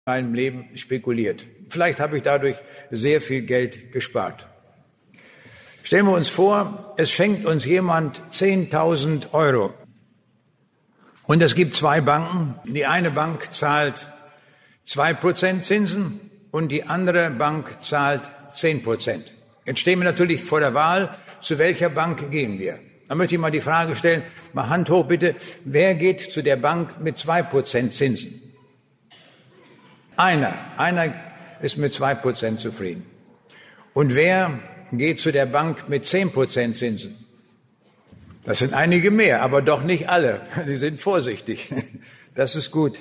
meinem Leben spekuliert. Vielleicht habe ich dadurch sehr viel Geld gespart. Stellen wir uns vor, es schenkt uns jemand 10.000 Euro. Und es gibt zwei Banken. Die eine Bank zahlt 2% Zinsen und die andere Bank zahlt 10%. Jetzt stehen wir natürlich vor der Wahl, zu welcher Bank gehen wir. Da möchte ich mal die Frage stellen, mal Hand hoch bitte, wer geht zu der Bank mit 2% Zinsen? Einer ist mit 2% zufrieden. Und wer geht zu der Bank mit 10% Zinsen? Das sind einige mehr, aber doch nicht alle. Die sind vorsichtig. Das ist gut.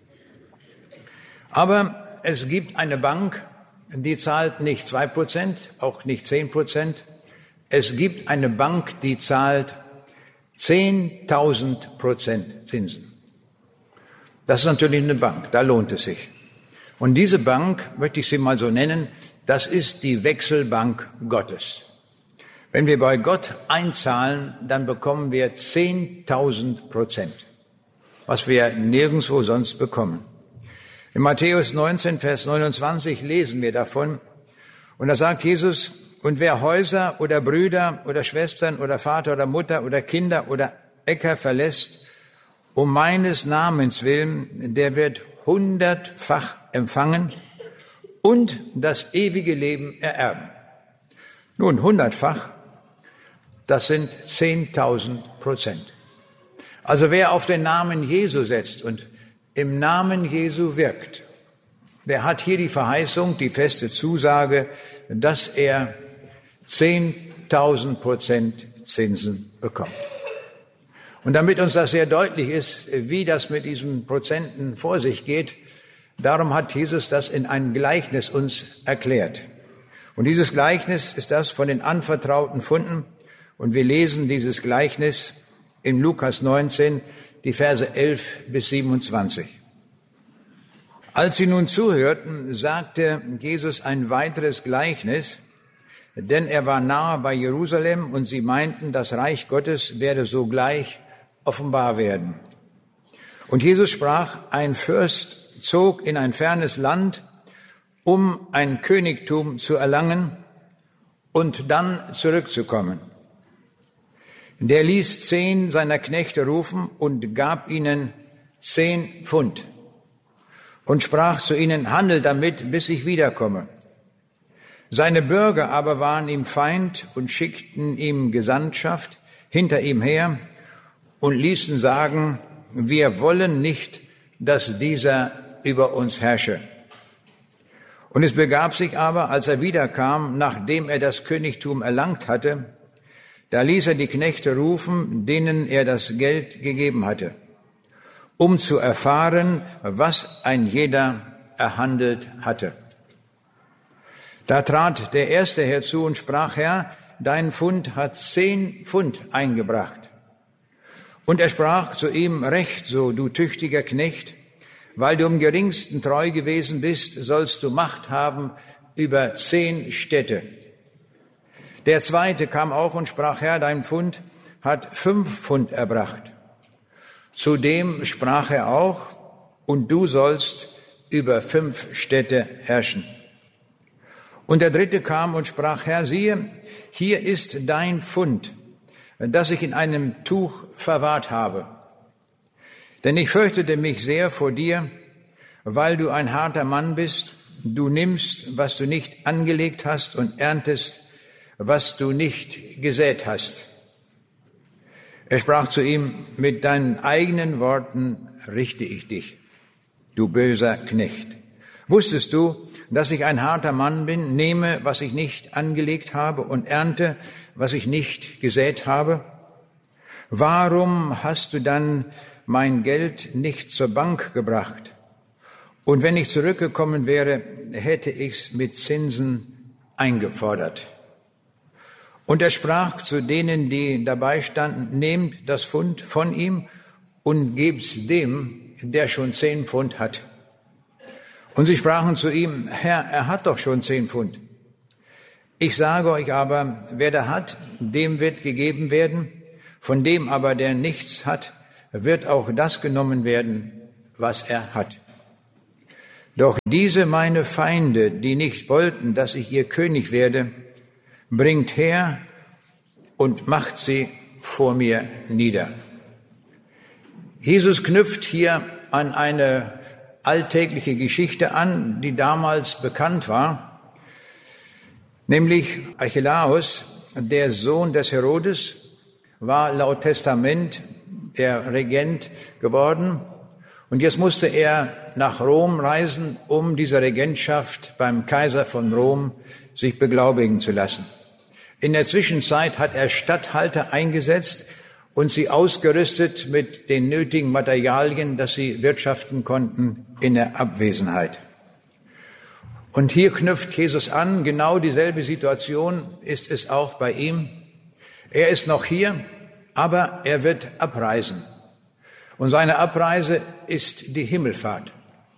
Aber es gibt eine Bank, die zahlt nicht 2%, auch nicht 10%. Es gibt eine Bank, die zahlt 10.000% Zinsen. Das ist natürlich eine Bank, da lohnt es sich. Und diese Bank, möchte ich sie mal so nennen, das ist die Wechselbank Gottes. Wenn wir bei Gott einzahlen, dann bekommen wir 10.000%, was wir nirgendwo sonst bekommen. In Matthäus 19, Vers 29 lesen wir davon. Und da sagt Jesus, und wer Häuser oder Brüder oder Schwestern oder Vater oder Mutter oder Kinder oder Äcker verlässt, um meines Namens willen, der wird 100-fach empfangen und das ewige Leben ererben. Nun, 100-fach, das sind 10.000%. Also wer auf den Namen Jesu setzt und im Namen Jesu wirkt, der hat hier die Verheißung, die feste Zusage, dass er 10.000% Zinsen bekommt. Und damit uns das sehr deutlich ist, wie das mit diesen Prozenten vor sich geht, darum hat Jesus das in einem Gleichnis uns erklärt. Und dieses Gleichnis ist das von den anvertrauten Funden. Und wir lesen dieses Gleichnis in Lukas 19, die Verse 11 bis 27. Als sie nun zuhörten, sagte Jesus ein weiteres Gleichnis, denn er war nahe bei Jerusalem und sie meinten, das Reich Gottes werde sogleich offenbar werden. Und Jesus sprach, ein Fürst zog in ein fernes Land, um ein Königtum zu erlangen und dann zurückzukommen. Der ließ 10 seiner Knechte rufen und gab ihnen 10 Pfund und sprach zu ihnen, handelt damit, bis ich wiederkomme. Seine Bürger aber waren ihm Feind und schickten ihm Gesandtschaft hinter ihm her und ließen sagen, wir wollen nicht, dass dieser über uns herrsche. Und es begab sich aber, als er wiederkam, nachdem er das Königtum erlangt hatte, da ließ er die Knechte rufen, denen er das Geld gegeben hatte, um zu erfahren, was ein jeder erhandelt hatte. Da trat der Erste herzu und sprach, Herr, dein Pfund hat 10 Pfund eingebracht. Und er sprach zu ihm, recht so, du tüchtiger Knecht, weil du im Geringsten treu gewesen bist, sollst du Macht haben über 10 Städte. Der Zweite kam auch und sprach, Herr, dein Pfund hat 5 Pfund erbracht. Zudem sprach er auch, und du sollst über 5 Städte herrschen. Und der Dritte kam und sprach, Herr, siehe, hier ist dein Pfund, das ich in einem Tuch verwahrt habe. Denn ich fürchtete mich sehr vor dir, weil du ein harter Mann bist. Du nimmst, was du nicht angelegt hast, und erntest, was du nicht gesät hast. Er sprach zu ihm, mit deinen eigenen Worten richte ich dich, du böser Knecht. Wusstest du, dass ich ein harter Mann bin, nehme, was ich nicht angelegt habe, und ernte, was ich nicht gesät habe? Warum hast du dann mein Geld nicht zur Bank gebracht? Und wenn ich zurückgekommen wäre, hätte ich's mit Zinsen eingefordert. Und er sprach zu denen, die dabei standen, nehmt das Pfund von ihm und gebt's dem, der schon 10 Pfund hat. Und sie sprachen zu ihm, Herr, er hat doch schon 10 Pfund. Ich sage euch aber, wer da hat, dem wird gegeben werden, von dem aber, der nichts hat, wird auch das genommen werden, was er hat. Doch diese meine Feinde, die nicht wollten, dass ich ihr König werde, bringt her und macht sie vor mir nieder. Jesus knüpft hier an eine alltägliche Geschichte an, die damals bekannt war, nämlich Archelaus, der Sohn des Herodes, war laut Testament der Regent geworden und jetzt musste er nach Rom reisen, um diese Regentschaft beim Kaiser von Rom sich beglaubigen zu lassen. In der Zwischenzeit hat er Statthalter eingesetzt und sie ausgerüstet mit den nötigen Materialien, dass sie wirtschaften konnten in der Abwesenheit. Und hier knüpft Jesus an, genau dieselbe Situation ist es auch bei ihm. Er ist noch hier, aber er wird abreisen. Und seine Abreise ist die Himmelfahrt.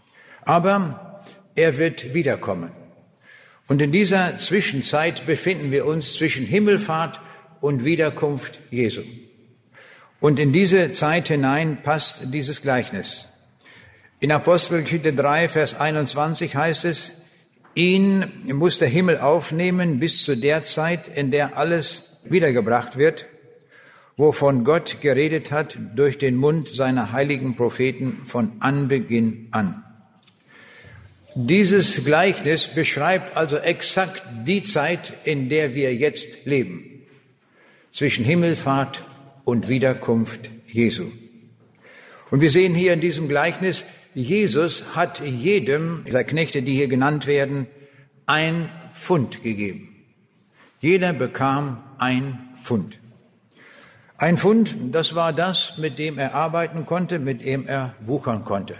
Aber er wird wiederkommen. Und in dieser Zwischenzeit befinden wir uns zwischen Himmelfahrt und Wiederkunft Jesu. Und in diese Zeit hinein passt dieses Gleichnis. In Apostelgeschichte 3, Vers 21 heißt es, ihn muss der Himmel aufnehmen bis zu der Zeit, in der alles wiedergebracht wird, wovon Gott geredet hat durch den Mund seiner heiligen Propheten von Anbeginn an. Dieses Gleichnis beschreibt also exakt die Zeit, in der wir jetzt leben, zwischen Himmelfahrt und Wiederkunft Jesu. Und wir sehen hier in diesem Gleichnis, Jesus hat jedem der Knechte, die hier genannt werden, 1 Pfund gegeben. Jeder bekam 1 Pfund. 1 Pfund, das war das, mit dem er arbeiten konnte, mit dem er wuchern konnte.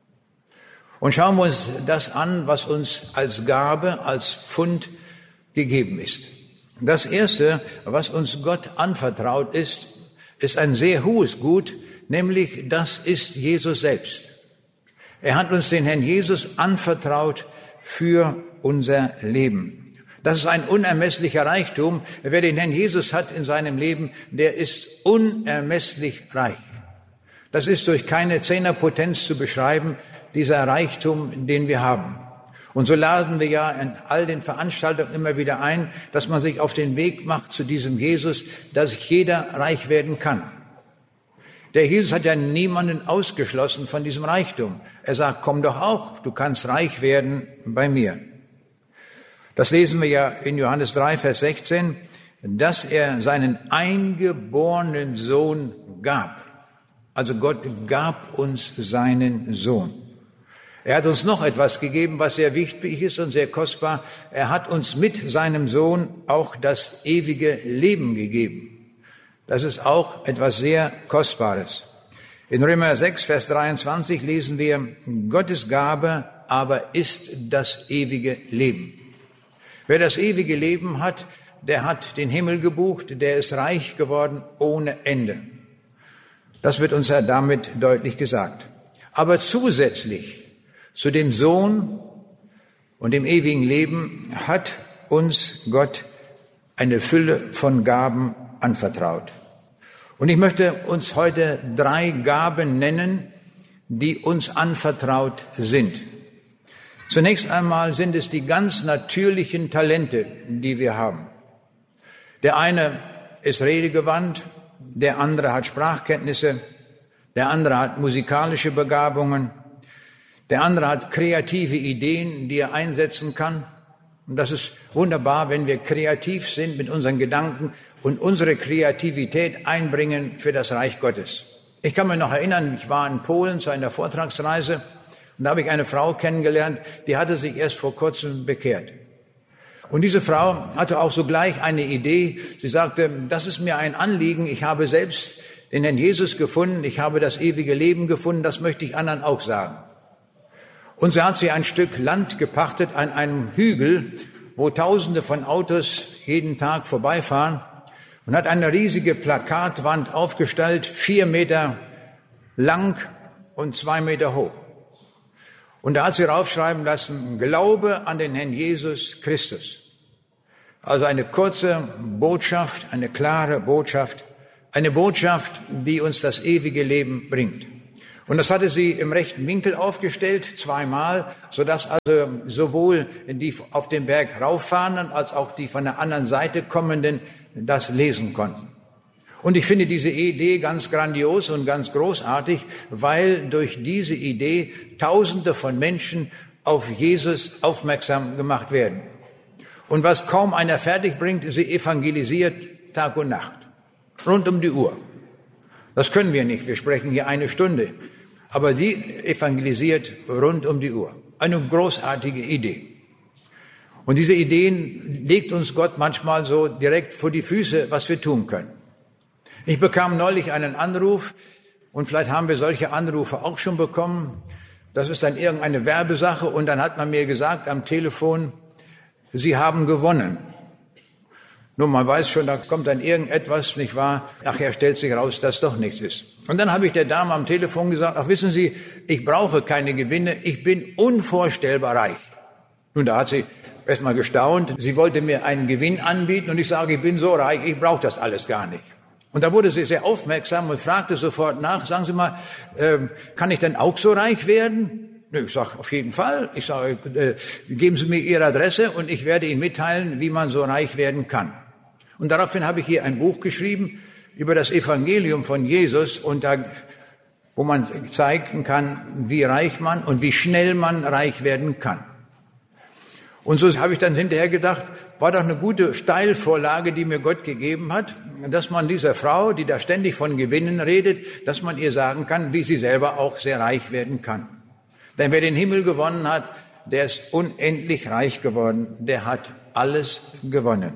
Und schauen wir uns das an, was uns als Gabe, als Pfund gegeben ist. Das Erste, was uns Gott anvertraut ist ein sehr hohes Gut, nämlich das ist Jesus selbst. Er hat uns den Herrn Jesus anvertraut für unser Leben. Das ist ein unermesslicher Reichtum. Wer den Herrn Jesus hat in seinem Leben, der ist unermesslich reich. Das ist durch keine Zehnerpotenz zu beschreiben, dieser Reichtum, den wir haben. Und so laden wir ja in all den Veranstaltungen immer wieder ein, dass man sich auf den Weg macht zu diesem Jesus, dass jeder reich werden kann. Der Jesus hat ja niemanden ausgeschlossen von diesem Reichtum. Er sagt, komm doch auch, du kannst reich werden bei mir. Das lesen wir ja in Johannes 3, Vers 16, dass er seinen eingeborenen Sohn gab. Also Gott gab uns seinen Sohn. Er hat uns noch etwas gegeben, was sehr wichtig ist und sehr kostbar. Er hat uns mit seinem Sohn auch das ewige Leben gegeben. Das ist auch etwas sehr Kostbares. In Römer 6, Vers 23 lesen wir, Gottes Gabe aber ist das ewige Leben. Wer das ewige Leben hat, der hat den Himmel gebucht, der ist reich geworden ohne Ende. Das wird uns ja damit deutlich gesagt. Aber zusätzlich zu dem Sohn und dem ewigen Leben hat uns Gott eine Fülle von Gaben anvertraut. Und ich möchte uns heute 3 Gaben nennen, die uns anvertraut sind. Zunächst einmal sind es die ganz natürlichen Talente, die wir haben. Der eine ist redegewandt, der andere hat Sprachkenntnisse, der andere hat musikalische Begabungen, der andere hat kreative Ideen, die er einsetzen kann. Und das ist wunderbar, wenn wir kreativ sind mit unseren Gedanken und unsere Kreativität einbringen für das Reich Gottes. Ich kann mich noch erinnern, ich war in Polen zu einer Vortragsreise und da habe ich eine Frau kennengelernt, die hatte sich erst vor kurzem bekehrt. Und diese Frau hatte auch sogleich eine Idee. Sie sagte, das ist mir ein Anliegen, ich habe selbst den Herrn Jesus gefunden, ich habe das ewige Leben gefunden, das möchte ich anderen auch sagen. Und so hat sie ein Stück Land gepachtet an einem Hügel, wo Tausende von Autos jeden Tag vorbeifahren und hat eine riesige Plakatwand aufgestellt, 4 Meter lang und 2 Meter hoch. Und da hat sie raufschreiben lassen, Glaube an den Herrn Jesus Christus. Also eine kurze Botschaft, eine klare Botschaft, eine Botschaft, die uns das ewige Leben bringt. Und das hatte sie im rechten Winkel aufgestellt, zweimal, sodass also sowohl die auf den Berg rauffahrenden als auch die von der anderen Seite kommenden das lesen konnten. Und ich finde diese Idee ganz grandios und ganz großartig, weil durch diese Idee Tausende von Menschen auf Jesus aufmerksam gemacht werden. Und was kaum einer fertig bringt, sie evangelisiert Tag und Nacht, rund um die Uhr. Das können wir nicht, wir sprechen hier eine Stunde. Aber die evangelisiert rund um die Uhr. Eine großartige Idee. Und diese Ideen legt uns Gott manchmal so direkt vor die Füße, was wir tun können. Ich bekam neulich einen Anruf, und vielleicht haben wir solche Anrufe auch schon bekommen. Das ist dann irgendeine Werbesache, und dann hat man mir gesagt am Telefon, Sie haben gewonnen. Nun, man weiß schon, da kommt dann irgendetwas, nicht wahr? Nachher stellt sich raus, dass doch nichts ist. Und dann habe ich der Dame am Telefon gesagt, ach wissen Sie, ich brauche keine Gewinne, ich bin unvorstellbar reich. Nun, da hat sie erst mal gestaunt. Sie wollte mir einen Gewinn anbieten und ich sage, ich bin so reich, ich brauche das alles gar nicht. Und da wurde sie sehr aufmerksam und fragte sofort nach, sagen Sie mal, kann ich denn auch so reich werden? Ich sage, auf jeden Fall. Ich sage, geben Sie mir Ihre Adresse und ich werde Ihnen mitteilen, wie man so reich werden kann. Und daraufhin habe ich hier ein Buch geschrieben über das Evangelium von Jesus, und da, wo man zeigen kann, wie reich man und wie schnell man reich werden kann. Und so habe ich dann hinterher gedacht, war doch eine gute Steilvorlage, die mir Gott gegeben hat, dass man dieser Frau, die da ständig von Gewinnen redet, dass man ihr sagen kann, wie sie selber auch sehr reich werden kann. Denn wer den Himmel gewonnen hat, der ist unendlich reich geworden, der hat alles gewonnen.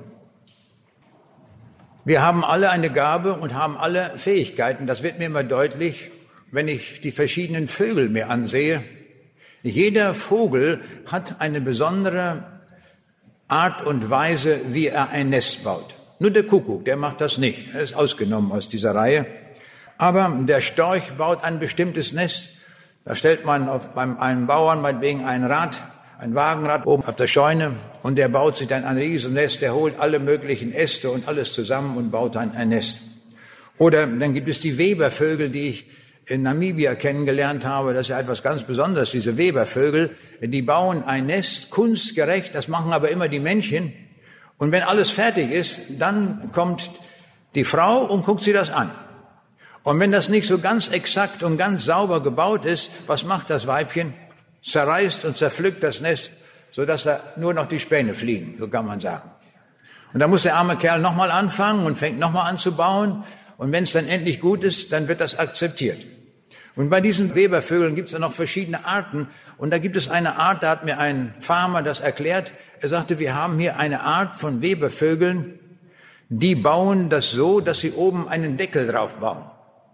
Wir haben alle eine Gabe und haben alle Fähigkeiten. Das wird mir immer deutlich, wenn ich die verschiedenen Vögel mir ansehe. Jeder Vogel hat eine besondere Art und Weise, wie er ein Nest baut. Nur der Kuckuck, der macht das nicht. Er ist ausgenommen aus dieser Reihe. Aber der Storch baut ein bestimmtes Nest. Da stellt man beim einen Bauern meinetwegen ein Wagenrad oben auf der Scheune, und der baut sich dann ein Riesennest, der holt alle möglichen Äste und alles zusammen und baut dann ein Nest. Oder dann gibt es die Webervögel, die ich in Namibia kennengelernt habe. Das ist ja etwas ganz Besonderes, diese Webervögel. Die bauen ein Nest kunstgerecht, das machen aber immer die Männchen. Und wenn alles fertig ist, dann kommt die Frau und guckt sie das an. Und wenn das nicht so ganz exakt und ganz sauber gebaut ist, was macht das Weibchen? Zerreißt und zerpflückt das Nest, sodass da nur noch die Späne fliegen, so kann man sagen. Und da muss der arme Kerl nochmal anfangen und fängt nochmal an zu bauen. Und wenn es dann endlich gut ist, dann wird das akzeptiert. Und bei diesen Webervögeln gibt es ja noch verschiedene Arten. Und da gibt es eine Art, da hat mir ein Farmer das erklärt. Er sagte, wir haben hier eine Art von Webervögeln, die bauen das so, dass sie oben einen Deckel drauf bauen.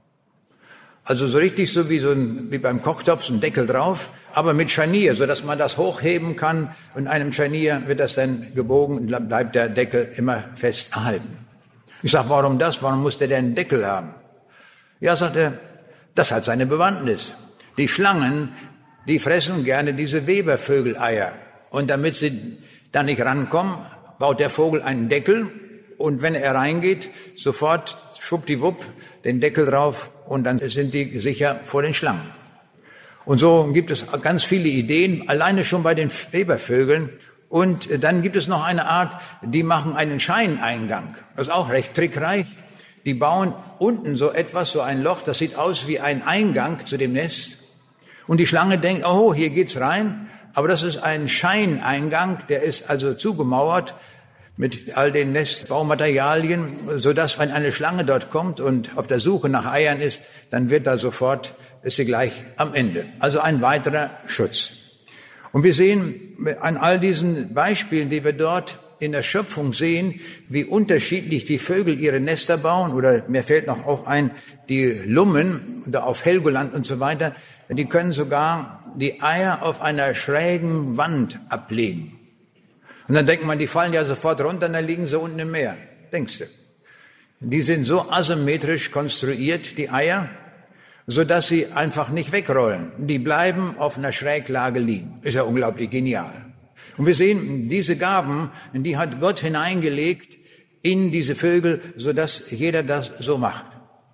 Also so richtig so wie beim Kochtopf, so ein Deckel drauf, aber mit Scharnier, so dass man das hochheben kann. Und einem Scharnier wird das dann gebogen und bleibt der Deckel immer fest erhalten. Ich sag, warum das? Warum muss der denn einen Deckel haben? Ja, sagt er, das hat seine Bewandtnis. Die Schlangen, die fressen gerne diese Webervögeleier. Und damit sie da nicht rankommen, baut der Vogel einen Deckel. Und wenn er reingeht, sofort schwuppdiwupp den Deckel drauf, und dann sind die sicher vor den Schlangen. Und so gibt es ganz viele Ideen, alleine schon bei den Webervögeln. Und dann gibt es noch eine Art, die machen einen Scheineingang. Das ist auch recht trickreich. Die bauen unten so etwas, so ein Loch, das sieht aus wie ein Eingang zu dem Nest. Und die Schlange denkt, oh, hier geht's rein. Aber das ist ein Scheineingang, der ist also zugemauert mit all den Nestbaumaterialien, sodass, wenn eine Schlange dort kommt und auf der Suche nach Eiern ist, dann ist sie gleich am Ende. Also ein weiterer Schutz. Und wir sehen an all diesen Beispielen, die wir dort in der Schöpfung sehen, wie unterschiedlich die Vögel ihre Nester bauen. Oder mir fällt noch auch ein, die Lummen oder auf Helgoland und so weiter, die können sogar die Eier auf einer schrägen Wand ablegen. Und dann denkt man, die fallen ja sofort runter und dann liegen sie unten im Meer. Denkst du? Die sind so asymmetrisch konstruiert, die Eier, so dass sie einfach nicht wegrollen. Die bleiben auf einer Schräglage liegen. Ist ja unglaublich genial. Und wir sehen, diese Gaben, die hat Gott hineingelegt in diese Vögel, so dass jeder das so macht.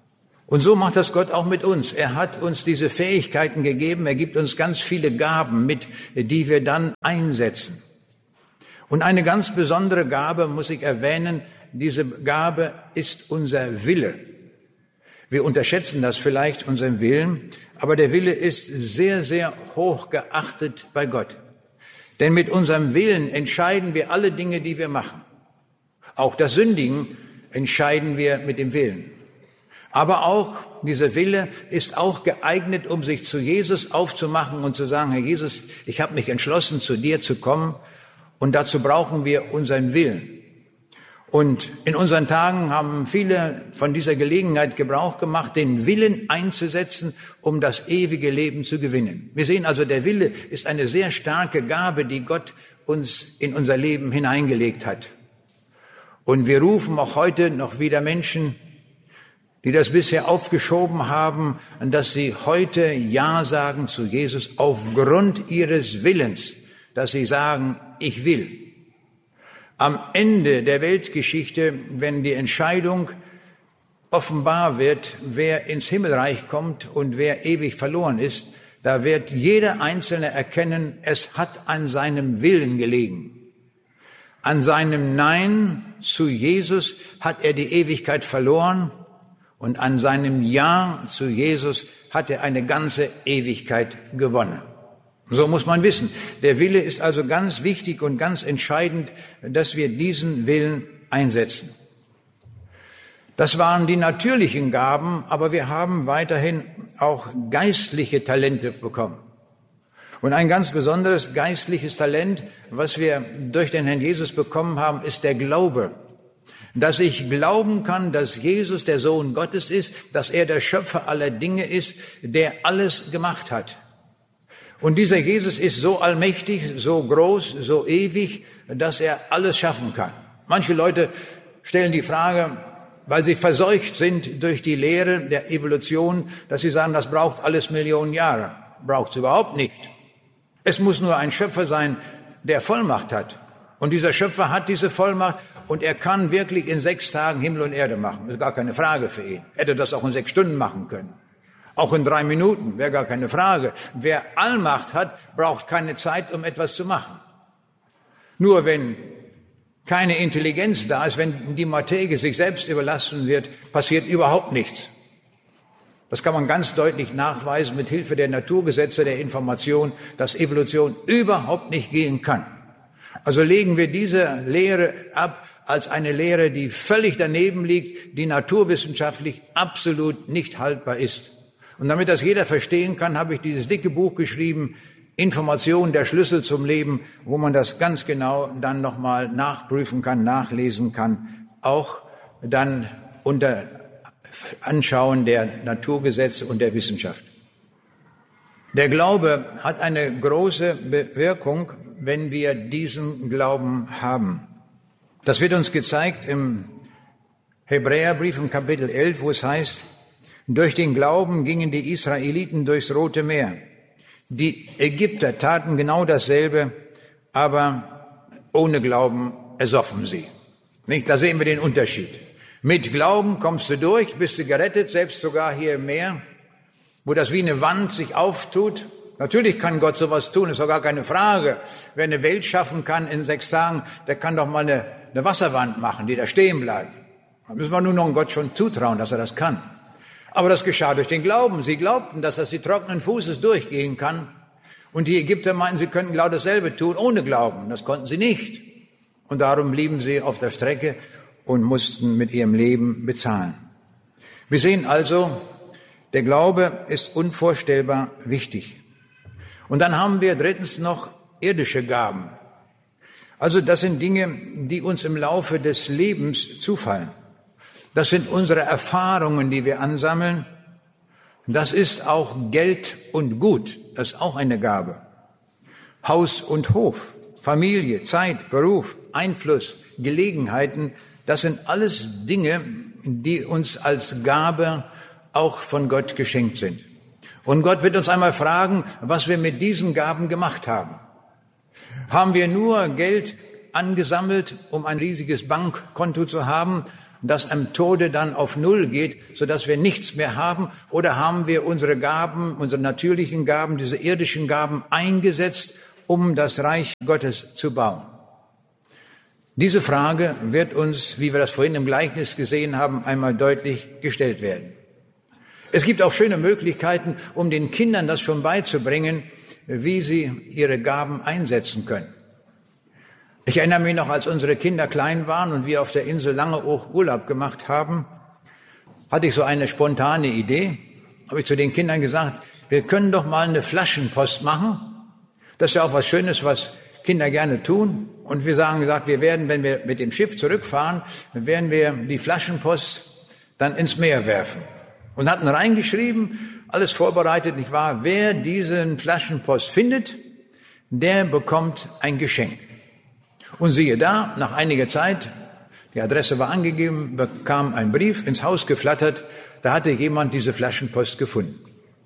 Und so macht das Gott auch mit uns. Er hat uns diese Fähigkeiten gegeben. Er gibt uns ganz viele Gaben mit, die wir dann einsetzen. Und eine ganz besondere Gabe muss ich erwähnen. Diese Gabe ist unser Wille. Wir unterschätzen das vielleicht, unseren Willen. Aber der Wille ist sehr, sehr hoch geachtet bei Gott. Denn mit unserem Willen entscheiden wir alle Dinge, die wir machen. Auch das Sündigen entscheiden wir mit dem Willen. Aber auch dieser Wille ist auch geeignet, um sich zu Jesus aufzumachen und zu sagen, Herr Jesus, ich habe mich entschlossen, zu dir zu kommen. Und dazu brauchen wir unseren Willen. Und in unseren Tagen haben viele von dieser Gelegenheit Gebrauch gemacht, den Willen einzusetzen, um das ewige Leben zu gewinnen. Wir sehen also, der Wille ist eine sehr starke Gabe, die Gott uns in unser Leben hineingelegt hat. Und wir rufen auch heute noch wieder Menschen, die das bisher aufgeschoben haben, dass sie heute Ja sagen zu Jesus aufgrund ihres Willens, dass sie sagen, ich will. Am Ende der Weltgeschichte, wenn die Entscheidung offenbar wird, wer ins Himmelreich kommt und wer ewig verloren ist, da wird jeder Einzelne erkennen, es hat an seinem Willen gelegen. An seinem Nein zu Jesus hat er die Ewigkeit verloren und an seinem Ja zu Jesus hat er eine ganze Ewigkeit gewonnen. So muss man wissen. Der Wille ist also ganz wichtig und ganz entscheidend, dass wir diesen Willen einsetzen. Das waren die natürlichen Gaben, aber wir haben weiterhin auch geistliche Talente bekommen. Und ein ganz besonderes geistliches Talent, was wir durch den Herrn Jesus bekommen haben, ist der Glaube. Dass ich glauben kann, dass Jesus der Sohn Gottes ist, dass er der Schöpfer aller Dinge ist, der alles gemacht hat. Und dieser Jesus ist so allmächtig, so groß, so ewig, dass er alles schaffen kann. Manche Leute stellen die Frage, weil sie verseucht sind durch die Lehre der Evolution, dass sie sagen, das braucht alles Millionen Jahre. Braucht es überhaupt nicht. Es muss nur ein Schöpfer sein, der Vollmacht hat. Und dieser Schöpfer hat diese Vollmacht und er kann wirklich in 6 Tagen Himmel und Erde machen. Das ist gar keine Frage für ihn. Er hätte das auch in 6 Stunden machen können. Auch in 3 Minuten, wäre gar keine Frage. Wer Allmacht hat, braucht keine Zeit, um etwas zu machen. Nur wenn keine Intelligenz da ist, wenn die Materie sich selbst überlassen wird, passiert überhaupt nichts. Das kann man ganz deutlich nachweisen mit Hilfe der Naturgesetze der Information, dass Evolution überhaupt nicht gehen kann. Also legen wir diese Lehre ab als eine Lehre, die völlig daneben liegt, die naturwissenschaftlich absolut nicht haltbar ist. Und damit das jeder verstehen kann, habe ich dieses dicke Buch geschrieben, Information, der Schlüssel zum Leben, wo man das ganz genau dann nochmal nachprüfen kann, nachlesen kann, auch dann unter Anschauen der Naturgesetze und der Wissenschaft. Der Glaube hat eine große Wirkung, wenn wir diesen Glauben haben. Das wird uns gezeigt im Hebräerbrief im Kapitel 11, wo es heißt, durch den Glauben gingen die Israeliten durchs Rote Meer. Die Ägypter taten genau dasselbe, aber ohne Glauben ersoffen sie. Nicht? Da sehen wir den Unterschied. Mit Glauben kommst du durch, bist du gerettet, selbst sogar hier im Meer, wo das wie eine Wand sich auftut. Natürlich kann Gott sowas tun, ist doch gar keine Frage. Wer eine Welt schaffen kann in 6 Tagen, der kann doch mal eine Wasserwand machen, die da stehen bleibt. Da müssen wir nur noch Gott schon zutrauen, dass er das kann. Aber das geschah durch den Glauben. Sie glaubten, dass das die trockenen Fußes durchgehen kann. Und die Ägypter meinten, sie könnten genau dasselbe tun, ohne Glauben. Das konnten sie nicht. Und darum blieben sie auf der Strecke und mussten mit ihrem Leben bezahlen. Wir sehen also, der Glaube ist unvorstellbar wichtig. Und dann haben wir drittens noch irdische Gaben. Also das sind Dinge, die uns im Laufe des Lebens zufallen. Das sind unsere Erfahrungen, die wir ansammeln. Das ist auch Geld und Gut. Das ist auch eine Gabe. Haus und Hof, Familie, Zeit, Beruf, Einfluss, Gelegenheiten. Das sind alles Dinge, die uns als Gabe auch von Gott geschenkt sind. Und Gott wird uns einmal fragen, was wir mit diesen Gaben gemacht haben. Haben wir nur Geld angesammelt, um ein riesiges Bankkonto zu haben? das am Tode dann auf Null geht, sodass wir nichts mehr haben? Oder haben wir unsere Gaben, unsere natürlichen Gaben, diese irdischen Gaben eingesetzt, um das Reich Gottes zu bauen? Diese Frage wird uns, wie wir das vorhin im Gleichnis gesehen haben, einmal deutlich gestellt werden. Es gibt auch schöne Möglichkeiten, um den Kindern das schon beizubringen, wie sie ihre Gaben einsetzen können. Ich erinnere mich noch, als unsere Kinder klein waren und wir auf der Insel lange Urlaub gemacht haben, hatte ich so eine spontane Idee. Habe ich zu den Kindern gesagt, wir können doch mal eine Flaschenpost machen. Das ist ja auch was Schönes, was Kinder gerne tun. Und wir sagen gesagt, wir werden, wenn wir mit dem Schiff zurückfahren, werden wir die Flaschenpost dann ins Meer werfen. Und hatten reingeschrieben, alles vorbereitet, nicht wahr? Wer diesen Flaschenpost findet, der bekommt ein Geschenk. Und siehe da, nach einiger Zeit, die Adresse war angegeben, bekam ein Brief ins Haus geflattert, da hatte jemand diese Flaschenpost gefunden.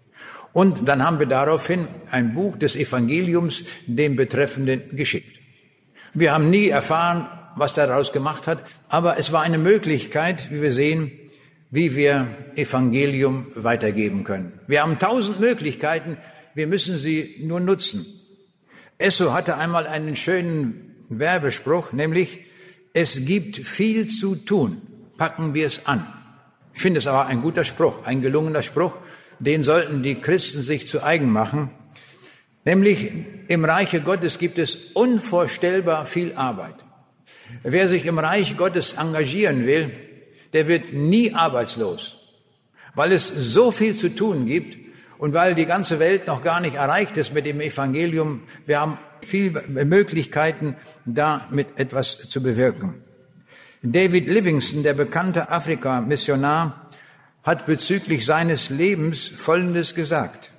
Und dann haben wir daraufhin ein Buch des Evangeliums dem Betreffenden geschickt. Wir haben nie erfahren, was er daraus gemacht hat, aber es war eine Möglichkeit, wie wir sehen, wie wir Evangelium weitergeben können. Wir haben 1000 Möglichkeiten, wir müssen sie nur nutzen. Esso hatte einmal einen schönen Werbespruch, nämlich, es gibt viel zu tun, packen wir es an. Ich finde es aber ein guter Spruch, ein gelungener Spruch, den sollten die Christen sich zu eigen machen. Nämlich, im Reiche Gottes gibt es unvorstellbar viel Arbeit. Wer sich im Reich Gottes engagieren will, der wird nie arbeitslos, weil es so viel zu tun gibt und weil die ganze Welt noch gar nicht erreicht ist mit dem Evangelium. Wir haben viele Möglichkeiten, damit etwas zu bewirken. David Livingstone, der bekannte Afrika-Missionar, hat bezüglich seines Lebens Folgendes gesagt: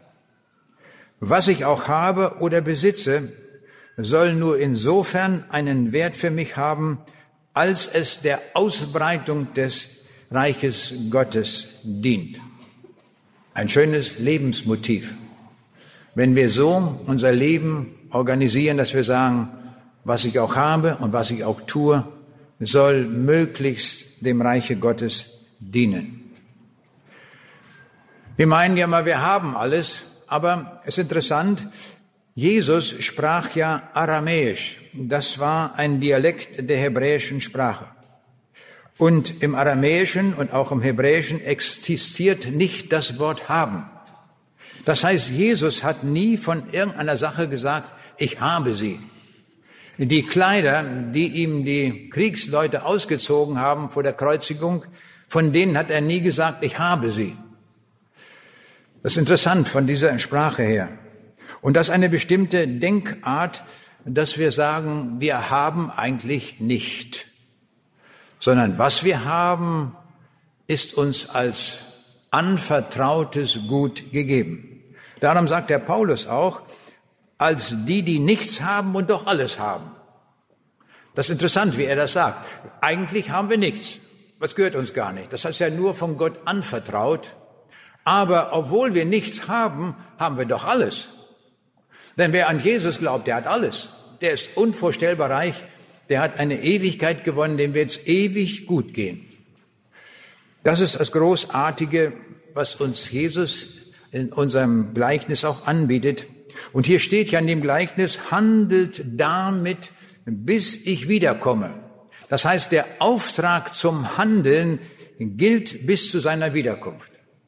Was ich auch habe oder besitze, soll nur insofern einen Wert für mich haben, als es der Ausbreitung des Reiches Gottes dient. Ein schönes Lebensmotiv. Wenn wir so unser Leben organisieren, dass wir sagen, was ich auch habe und was ich auch tue, soll möglichst dem Reiche Gottes dienen. Wir meinen ja mal, wir haben alles, aber es ist interessant, Jesus sprach ja Aramäisch. Das war ein Dialekt der hebräischen Sprache. Und im Aramäischen und auch im Hebräischen existiert nicht das Wort haben. Das heißt, Jesus hat nie von irgendeiner Sache gesagt, ich habe sie. Die Kleider, die ihm die Kriegsleute ausgezogen haben vor der Kreuzigung, von denen hat er nie gesagt, ich habe sie. Das ist interessant von dieser Sprache her. Und das ist eine bestimmte Denkart, dass wir sagen, wir haben eigentlich nicht, sondern was wir haben, ist uns als anvertrautes Gut gegeben. Darum sagt der Paulus auch, als die, die nichts haben und doch alles haben. Das ist interessant, wie er das sagt. Eigentlich haben wir nichts. Das gehört uns gar nicht. Das heißt ja nur von Gott anvertraut. Aber obwohl wir nichts haben, haben wir doch alles. Denn wer an Jesus glaubt, der hat alles. Der ist unvorstellbar reich. Der hat eine Ewigkeit gewonnen, dem wird es ewig gut gehen. Das ist das Großartige, was uns Jesus in unserem Gleichnis auch anbietet. Und hier steht ja in dem Gleichnis, handelt damit, bis ich wiederkomme. Das heißt, der Auftrag zum Handeln gilt bis zu seiner Wiederkunft.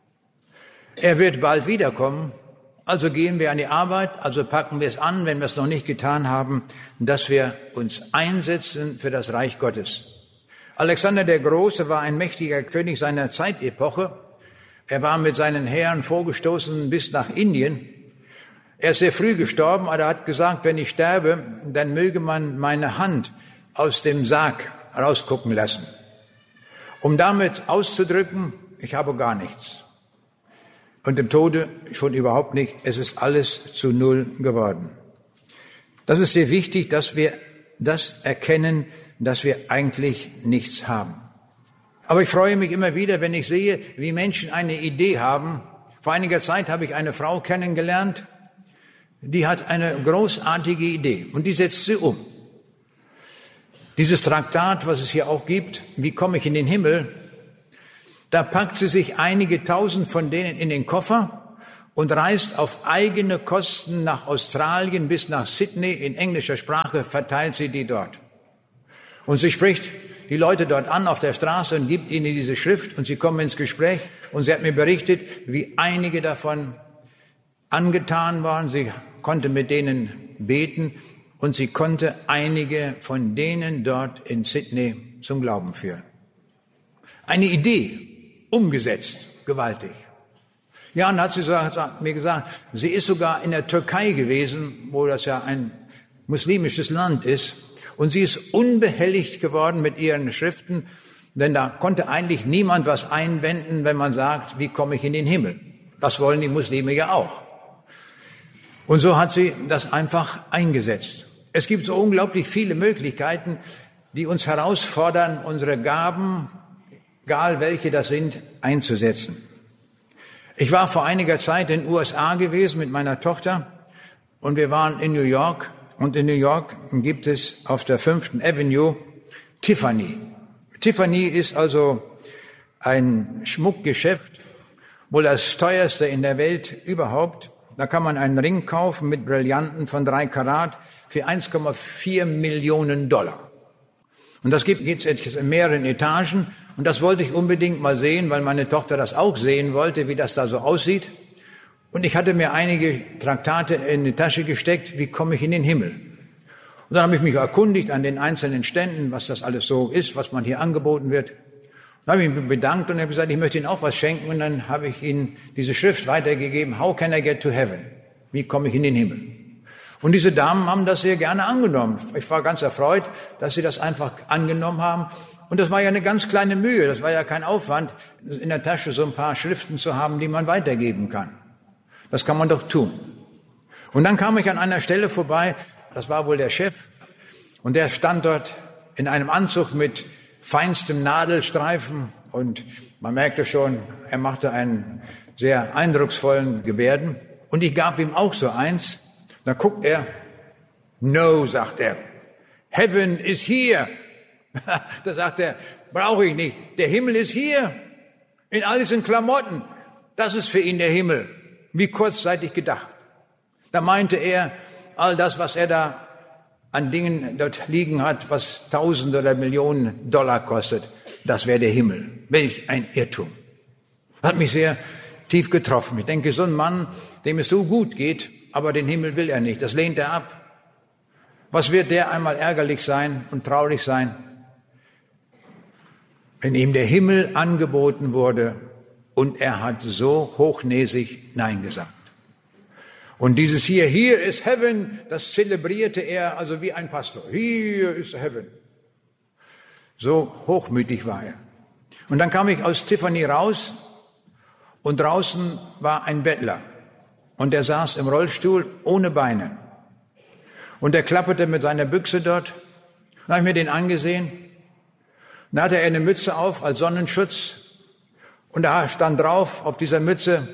Er wird bald wiederkommen. Also gehen wir an die Arbeit, also packen wir es an, wenn wir es noch nicht getan haben, dass wir uns einsetzen für das Reich Gottes. Alexander der Große war ein mächtiger König seiner Zeitepoche. Er war mit seinen Heeren vorgestoßen bis nach Indien. Er ist sehr früh gestorben, aber er hat gesagt, wenn ich sterbe, dann möge man meine Hand aus dem Sarg rausgucken lassen. Um damit auszudrücken, ich habe gar nichts. Und im Tode schon überhaupt nicht. Es ist alles zu Null geworden. Das ist sehr wichtig, dass wir das erkennen, dass wir eigentlich nichts haben. Aber ich freue mich immer wieder, wenn ich sehe, wie Menschen eine Idee haben. Vor einiger Zeit habe ich eine Frau kennengelernt, die hat eine großartige Idee und die setzt sie um. Dieses Traktat, was es hier auch gibt, wie komme ich in den Himmel, da packt sie sich einige tausend von denen in den Koffer und reist auf eigene Kosten nach Australien bis nach Sydney. In englischer Sprache verteilt sie die dort. Und sie spricht die Leute dort an auf der Straße und gibt ihnen diese Schrift und sie kommen ins Gespräch. Und sie hat mir berichtet, wie einige davon angetan waren. Sie konnte mit denen beten und sie konnte einige von denen dort in Sydney zum Glauben führen. Eine Idee, umgesetzt, gewaltig. Ja, und hat sie mir gesagt, sie ist sogar in der Türkei gewesen, wo das ja ein muslimisches Land ist. Und sie ist unbehelligt geworden mit ihren Schriften, denn da konnte eigentlich niemand was einwenden, wenn man sagt, wie komme ich in den Himmel? Das wollen die Muslime ja auch. Und so hat sie das einfach eingesetzt. Es gibt so unglaublich viele Möglichkeiten, die uns herausfordern, unsere Gaben, egal welche das sind, einzusetzen. Ich war vor einiger Zeit in den USA gewesen mit meiner Tochter und wir waren in New York. Und in New York gibt es auf der 5. Avenue Tiffany. Tiffany ist also ein Schmuckgeschäft, wohl das teuerste in der Welt überhaupt. Da kann man einen Ring kaufen mit Brillanten von 3 Karat für 1,4 Millionen $. Und das geht jetzt in mehreren Etagen. Und das wollte ich unbedingt mal sehen, weil meine Tochter das auch sehen wollte, wie das da so aussieht. Und ich hatte mir einige Traktate in die Tasche gesteckt, wie komme ich in den Himmel? Und dann habe ich mich erkundigt an den einzelnen Ständen, was das alles so ist, was man hier angeboten wird. Dann habe ich mich bedankt und habe gesagt, ich möchte Ihnen auch was schenken. Und dann habe ich Ihnen diese Schrift weitergegeben, How can I get to heaven? Wie komme ich in den Himmel? Und diese Damen haben das sehr gerne angenommen. Ich war ganz erfreut, dass sie das einfach angenommen haben. Und das war ja eine ganz kleine Mühe, das war ja kein Aufwand, in der Tasche so ein paar Schriften zu haben, die man weitergeben kann. Das kann man doch tun. Und dann kam ich an einer Stelle vorbei, das war wohl der Chef, und der stand dort in einem Anzug mit feinstem Nadelstreifen und man merkte schon, er machte einen sehr eindrucksvollen Gebärden. Und ich gab ihm auch so eins. Da guckt er, no, sagt er, heaven is here. Da sagt er, brauche ich nicht, der Himmel ist hier, in all diesen Klamotten, das ist für ihn der Himmel. Wie kurzzeitig gedacht. Da meinte er, all das, was er da an Dingen dort liegen hat, was Tausende oder Millionen $, kostet, das wäre der Himmel. Welch ein Irrtum. Hat mich sehr tief getroffen. Ich denke, so ein Mann, dem es so gut geht, aber den Himmel will er nicht, das lehnt er ab. Was wird der einmal ärgerlich sein und traurig sein, wenn ihm der Himmel angeboten wurde und er hat so hochnäsig Nein gesagt. Und dieses hier ist Heaven, das zelebrierte er also wie ein Pastor. Hier ist Heaven. So hochmütig war er. Und dann kam ich aus Tiffany raus und draußen war ein Bettler. Und er saß im Rollstuhl ohne Beine. Und er klapperte mit seiner Büchse dort. Dann habe ich mir den angesehen. Dann hatte er eine Mütze auf als Sonnenschutz. Und da stand drauf auf dieser Mütze,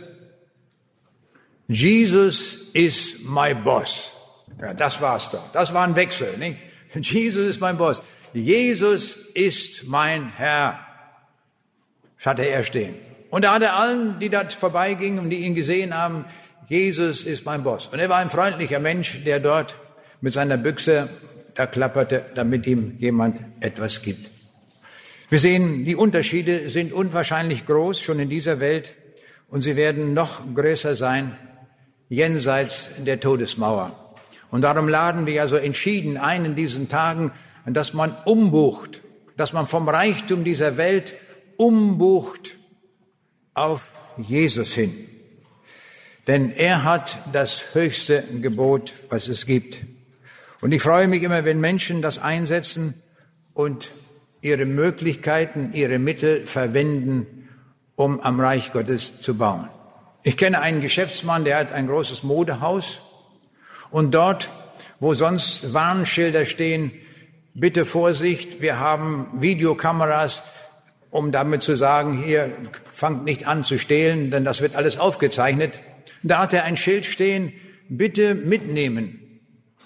Jesus is my boss. Ja, das war's doch. Das war ein Wechsel, nicht? Jesus ist mein Boss. Jesus ist mein Herr. Das hatte er stehen. Und da hat er allen, die dort vorbeigingen und die ihn gesehen haben, Jesus ist mein Boss. Und er war ein freundlicher Mensch, der dort mit seiner Büchse da klapperte, damit ihm jemand etwas gibt. Wir sehen, die Unterschiede sind unwahrscheinlich groß, schon in dieser Welt, und sie werden noch größer sein, jenseits der Todesmauer. Und darum laden wir ja so entschieden ein in diesen Tagen, dass man umbucht, dass man vom Reichtum dieser Welt umbucht auf Jesus hin. Denn er hat das höchste Gebot, was es gibt. Und ich freue mich immer, wenn Menschen das einsetzen und ihre Möglichkeiten, ihre Mittel verwenden, um am Reich Gottes zu bauen. Ich kenne einen Geschäftsmann, der hat ein großes Modehaus und dort, wo sonst Warnschilder stehen, bitte Vorsicht, wir haben Videokameras, um damit zu sagen, hier, fangt nicht an zu stehlen, denn das wird alles aufgezeichnet. Da hat er ein Schild stehen, bitte mitnehmen.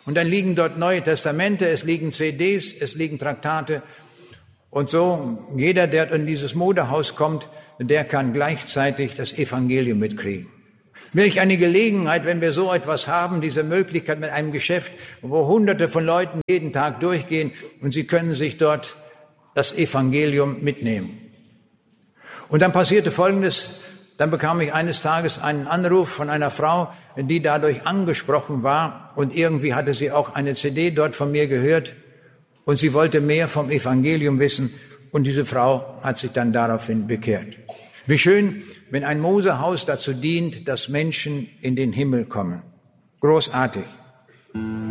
Und dann liegen dort Neue Testamente, es liegen CDs, es liegen Traktate. Und so, jeder, der in dieses Modehaus kommt, der kann gleichzeitig das Evangelium mitkriegen. Welch eine Gelegenheit, wenn wir so etwas haben, diese Möglichkeit mit einem Geschäft, wo Hunderte von Leuten jeden Tag durchgehen und sie können sich dort das Evangelium mitnehmen. Und dann passierte Folgendes. Dann bekam ich eines Tages einen Anruf von einer Frau, die dadurch angesprochen war und irgendwie hatte sie auch eine CD dort von mir gehört und sie wollte mehr vom Evangelium wissen und diese Frau hat sich dann daraufhin bekehrt. Wie schön, wenn ein Mosehaus dazu dient, dass Menschen in den Himmel kommen. Großartig.